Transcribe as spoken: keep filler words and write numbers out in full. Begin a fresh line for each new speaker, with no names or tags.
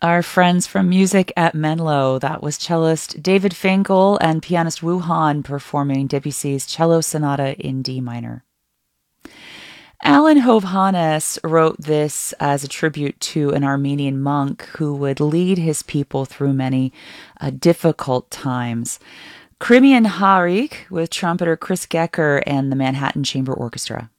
Our friends from Music at Menlo. That was cellist David Finkel and pianist Wu Han performing Debussy's Cello Sonata in D minor. Alan Hovhannes wrote this as a tribute to an Armenian monk who would lead his people through many uh, difficult times. Crimean Harik with trumpeter Chris Gecker and the Manhattan Chamber Orchestra.